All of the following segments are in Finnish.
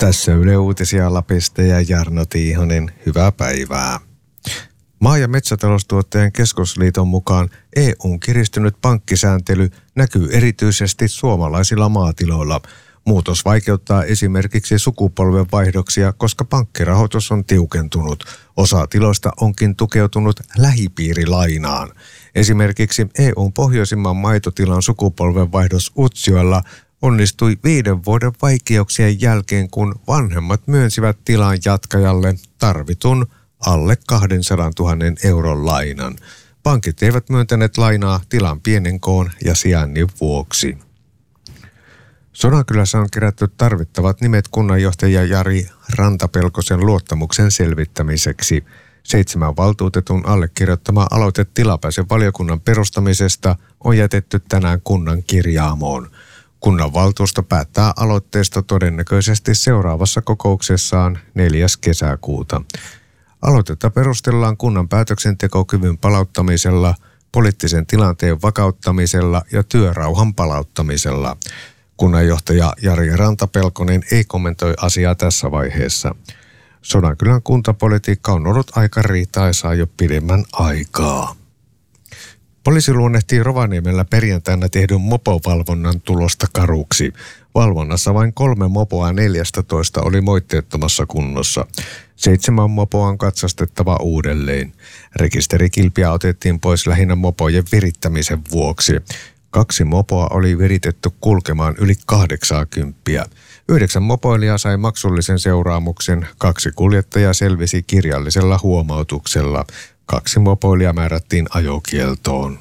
Tässä Yle Uutisia Lapista ja Jarno Tiihonen, hyvää päivää. Maa- ja metsätaloustuottajien keskusliiton mukaan EU:n kiristynyt pankkisääntely näkyy erityisesti suomalaisilla maatiloilla. Muutos vaikeuttaa esimerkiksi sukupolvenvaihdoksia, koska pankkirahoitus on tiukentunut. Osa tiloista onkin tukeutunut lähipiirilainaan. Esimerkiksi EU:n pohjoisimman maitotilan sukupolvenvaihdos Utsjoella onnistui 5 vuoden vaikeuksien jälkeen, kun vanhemmat myönsivät tilan jatkajalle tarvitun alle 200 000 euron lainan. Pankit eivät myöntäneet lainaa tilan pienen koon ja sijainnin vuoksi. Sodankylässä on kerätty tarvittavat nimet kunnanjohtaja Jari Rantapelkosen luottamuksen selvittämiseksi. 7 valtuutetun allekirjoittama aloite tilapäisen valiokunnan perustamisesta on jätetty tänään kunnan kirjaamoon. Kunnanvaltuusto päättää aloitteesta todennäköisesti seuraavassa kokouksessaan 4. kesäkuuta. Aloitetta perustellaan kunnan päätöksentekokyvyn palauttamisella, poliittisen tilanteen vakauttamisella ja työrauhan palauttamisella. Kunnanjohtaja Jari Rantapelkonen ei kommentoi asiaa tässä vaiheessa. Sodankylän kuntapolitiikka on ollut aika riitaisaa jo pidemmän aikaa. Poliisi luonnehtii Rovaniemellä perjantaina tehdyn mopovalvonnan tulosta karuksi. Valvonnassa vain 3 mopoa 14 oli moitteettomassa kunnossa. 7 mopoa on katsastettava uudelleen. Rekisterikilpiä otettiin pois lähinnä mopojen virittämisen vuoksi. 2 mopoa oli viritetty kulkemaan yli 80. 9 mopoilijaa sai maksullisen seuraamuksen, 2 kuljettajaa selvisi kirjallisella huomautuksella. 2 mopoilijaa määrättiin ajokieltoon.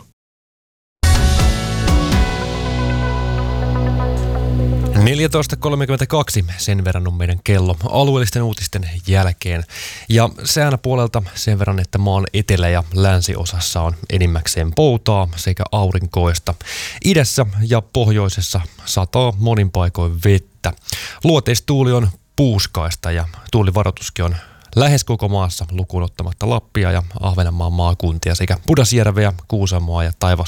– 14.32, sen verran on meidän kello alueellisten uutisten jälkeen. Ja sään puolelta sen verran, että maan etelä- ja länsiosassa on enimmäkseen poutaa sekä aurinkoista. Idässä ja pohjoisessa sataa monin paikoin vettä. Luoteistuuli on puuskaista ja tuulivaroituskin on lähes koko maassa lukuun ottamatta Lappia ja Ahvenanmaan maakuntia sekä Pudasjärveä, Kuusamoa ja